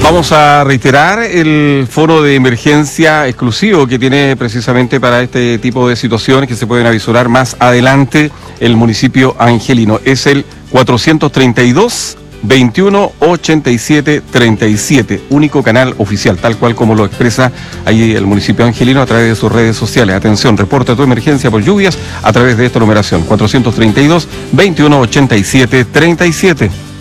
Vamos a reiterar el foro de emergencia exclusivo que tiene precisamente para este tipo de situaciones que se pueden avisorar más adelante el municipio angelino. Es el 432 21 87 37, único canal oficial, tal cual como lo expresa ahí el municipio angelino a través de sus redes sociales. Atención, reporta tu emergencia por lluvias a través de esta numeración, 432 21 87 37.